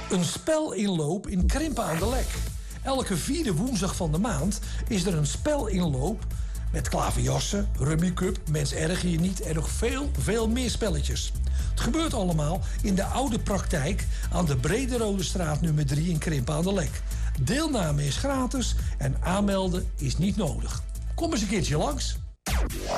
Een spelinloop in Krimpen aan de Lek. Elke 4e woensdag van de maand is er een spelinloop met klaverjassen, Rummy Cup, Mens erger je niet en nog veel meer spelletjes. Het gebeurt allemaal in de oude praktijk aan de Brederode straat nummer 3 in Krimpen aan de Lek. Deelname is gratis en aanmelden is niet nodig. Kom eens een keertje langs.